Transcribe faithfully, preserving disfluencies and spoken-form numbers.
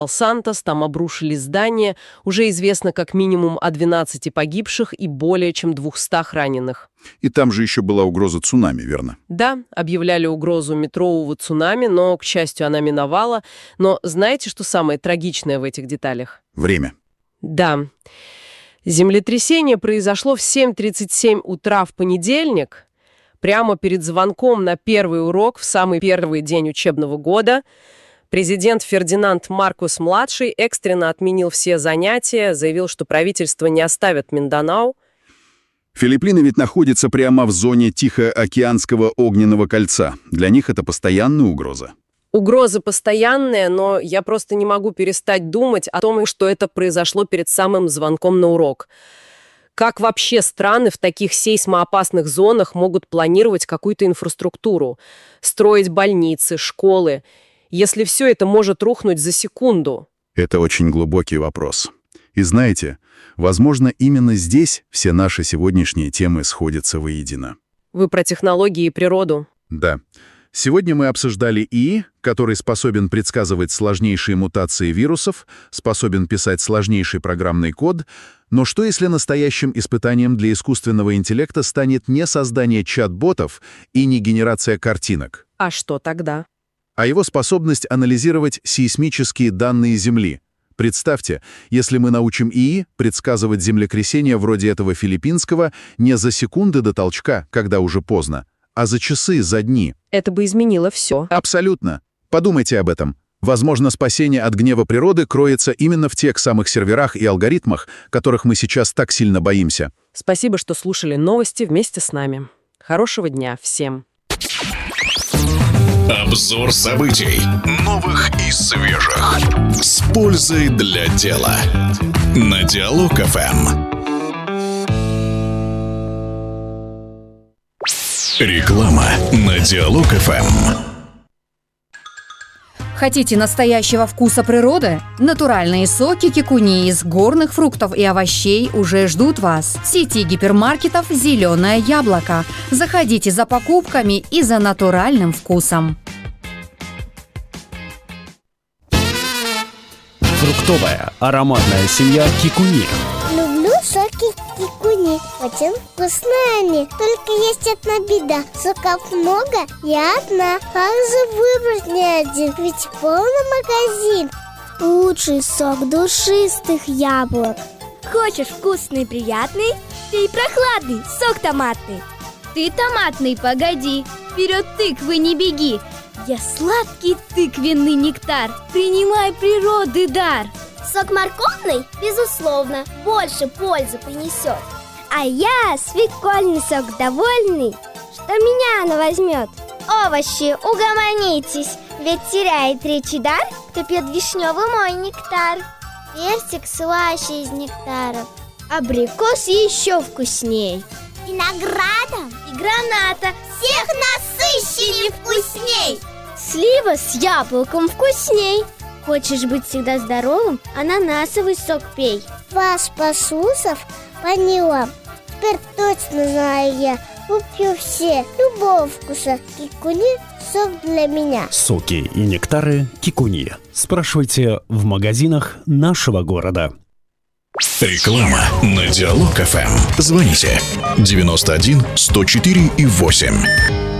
Сантос, там обрушились здания. Уже известно как минимум о двенадцати погибших и более чем двухстах раненых. И там же еще была угроза цунами, верно? Да, объявляли угрозу метрового цунами, но, к счастью, она миновала. Но знаете, что самое трагичное в этих деталях? Время. Да. Землетрясение произошло в семь тридцать семь утра в понедельник, прямо перед звонком на первый урок в самый первый день учебного года. Президент Фердинанд Маркос-младший экстренно отменил все занятия, заявил, что правительство не оставит Минданао. Филиппины ведь находятся прямо в зоне Тихоокеанского огненного кольца. Для них это постоянная угроза. Угроза постоянная, но я просто не могу перестать думать о том, что это произошло перед самым звонком на урок. Как вообще страны в таких сейсмоопасных зонах могут планировать какую-то инфраструктуру, строить больницы, школы, если все это может рухнуть за секунду? Это очень глубокий вопрос. И знаете, возможно, именно здесь все наши сегодняшние темы сходятся воедино. Вы про технологии и природу? Да. Сегодня мы обсуждали ИИ, который способен предсказывать сложнейшие мутации вирусов, способен писать сложнейший программный код, но что если настоящим испытанием для искусственного интеллекта станет не создание чат-ботов и не генерация картинок? А что тогда? А его способность анализировать сейсмические данные Земли. Представьте, если мы научим ИИ предсказывать землетрясения вроде этого филиппинского не за секунды до толчка, когда уже поздно, а за часы, за дни. Это бы изменило все. Абсолютно. Подумайте об этом. Возможно, спасение от гнева природы кроется именно в тех самых серверах и алгоритмах, которых мы сейчас так сильно боимся. Спасибо, что слушали новости вместе с нами. Хорошего дня всем. Обзор событий. Новых и свежих. С пользой для дела. На Диалог эф эм. Реклама на Диалог эф эм. Хотите настоящего вкуса природы? Натуральные соки кикуни из горных фруктов и овощей уже ждут вас. В сети гипермаркетов «Зеленое яблоко». Заходите за покупками и за натуральным вкусом. Фруктовая ароматная семья кикуни. Люблю соки кикуни. Очень вкусные они. Только есть одна беда. Соков много, я одна. Как же выбрать не один? Ведь полный магазин. Лучший сок душистых яблок. Хочешь вкусный и приятный? Пей прохладный сок томатный. Ты томатный, погоди. Вперед тыквы не беги. Я сладкий тыквенный нектар. Принимай природы дар. Сок морковный, безусловно, больше пользы принесет. А я свекольный сок довольный, что меня она возьмет. Овощи, угомонитесь, ведь теряет речи дар, кто пьет вишневый мой нектар. Персик слаще из нектаров. Абрикос еще вкусней. Виноградом и граната всех насыщенней вкусней. Слива с яблоком вкусней. Хочешь быть всегда здоровым? Ананасовый сок пей. Вас послушав, поняла. Теперь точно знаю я. Куплю все любого вкуса. Кикуни – сок для меня. Соки и нектары кикуни. Спрашивайте в магазинах нашего города. Реклама на Диалог эф эм. Звоните девяносто один сто четыре и восемь.